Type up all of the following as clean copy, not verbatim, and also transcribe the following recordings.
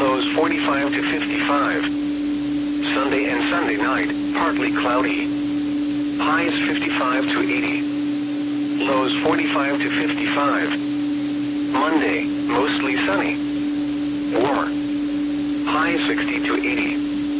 lows 45 to 55. Sunday and Sunday night, partly cloudy. Highs 55 to 80. Lows 45 to 55. Monday, mostly sunny. Warmer. High 60 to 80.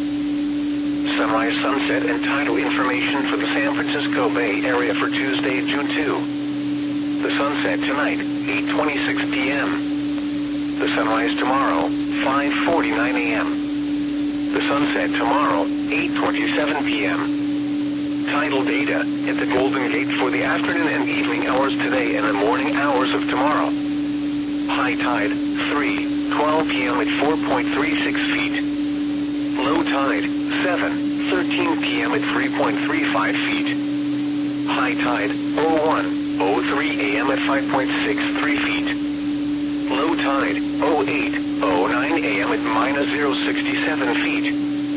Sunrise, sunset, and tidal information for the San Francisco Bay Area for Tuesday, June 2. The sunset tonight, 8:26 p.m. The sunrise tomorrow, 5:49 a.m. The sunset tomorrow, 8:27 p.m. Tidal data at the Golden Gate for the afternoon and evening hours today and the morning hours of tomorrow. High tide, 3:12 p.m. at 4.36 feet. Low tide, 7:13 p.m. at 3.35 feet. High tide, 01:03 a.m. at 5.63 feet. Low tide, 08:09 a.m. at -0.67 feet.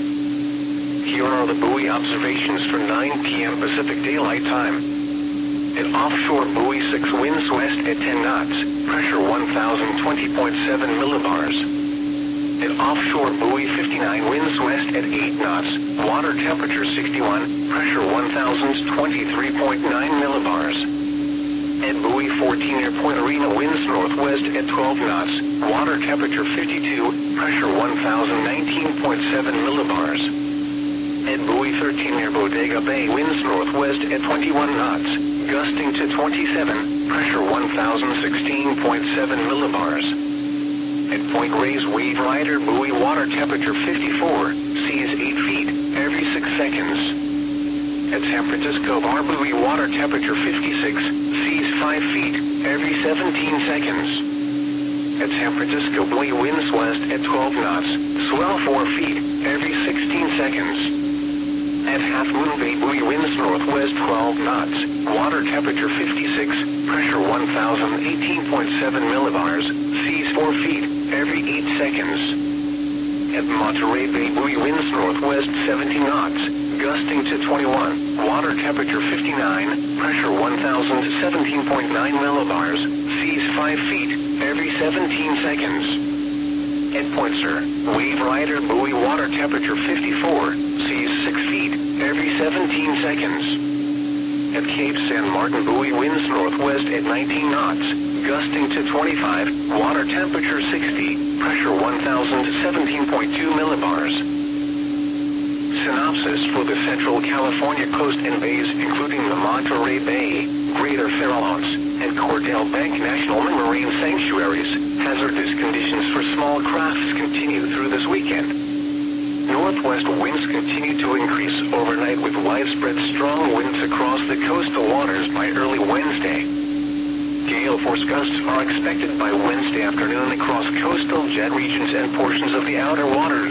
Here are the buoy observations for 9 p.m. Pacific Daylight Time. At offshore buoy 6, winds west at 10 knots, pressure 1020.7 millibars. At offshore buoy 59, winds west at 8 knots, water temperature 61, pressure 1023.9 millibars. At buoy 14 near Point Arena, winds northwest at 12 knots, water temperature 52, pressure 1019.7 millibars. At buoy 13 near Bodega Bay, winds northwest at 21 knots, gusting to 27, pressure 1016.7 millibars. At Point Reyes Wave Rider buoy, water temperature 54, seas 8 feet every 6 seconds. At San Francisco Bar buoy, water temperature 56, seas 5 feet every 17 seconds. At San Francisco buoy, winds west at 12 knots, swell 4 feet every 16 seconds. At Half Moon Bay buoy, winds northwest 12 knots, water temperature 56, pressure 1018.7 millibars, seas 4 feet every 8 seconds. At Monterey Bay buoy, winds northwest 17 knots, gusting to 21, water temperature 59, pressure 1017.9 millibars, seas 5 feet every 17 seconds. At Point Sur, Wave Rider buoy, water temperature 54, seas 6 feet every 17 seconds. At Cape San Martin buoy, winds northwest at 19 knots, gusting to 25, water temperature 60, pressure 1017.2 millibars. Synopsis for the Central California coast and bays, including the Monterey Bay, Greater Farallones, and Cordell Bank National Marine Sanctuaries. Hazardous conditions for small crafts continue through this weekend. Northwest winds continue to increase overnight with widespread strong winds across the coastal waters by early Wednesday. Gale force gusts are expected by Wednesday afternoon across coastal jet regions and portions of the outer waters.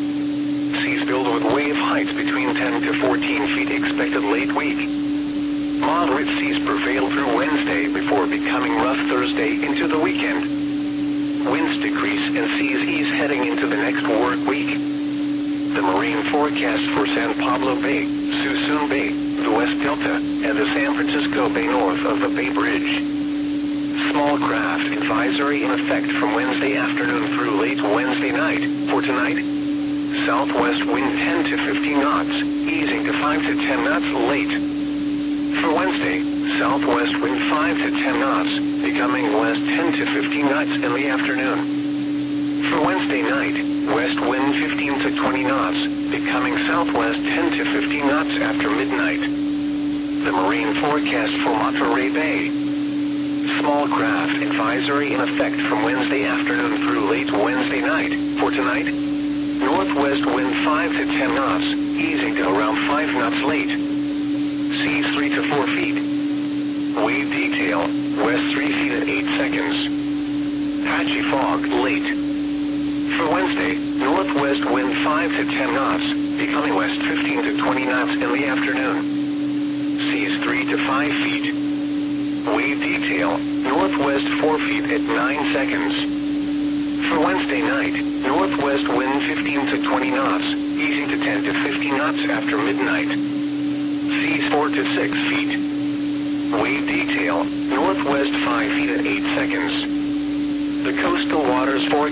Seas build with wave heights between 10 to 14 feet expected late week. Moderate seas prevail through Wednesday before becoming rough Thursday into the weekend. Winds decrease and seas ease heading into the next work week. The marine forecast for San Pablo Bay, Suisun Bay, the West Delta, and the San Francisco Bay north of the Bay Bridge. Small craft advisory in effect from Wednesday afternoon through late Wednesday night. For tonight, southwest wind 10 to 15 knots, easing to 5 to 10 knots late. For Wednesday, southwest wind 5 to 10 knots, becoming west 10 to 15 knots in the afternoon. For Wednesday night, west wind 15 to 20 knots, becoming southwest 10 to 15 knots after midnight. The marine forecast for Monterey Bay. Small craft advisory in effect from Wednesday afternoon through late Wednesday night. For tonight, northwest wind 5 to 10 knots, easing to around 5 knots late. Seas 3 to 4 feet. Wave detail, west 3 feet at 8 seconds. Patchy fog, late. For Wednesday, northwest wind 5 to 10 knots, becoming west 15 to 20 knots in the afternoon. Seas 3 to 5 feet. Wave detail, northwest 4 feet at 9 seconds. For Wednesday night, northwest wind 15 to 20 knots, easing to 10 to 15 knots after midnight. Seas 4 to 6 feet. Wave detail, northwest 5 feet at 8 seconds. The coastal waters forecast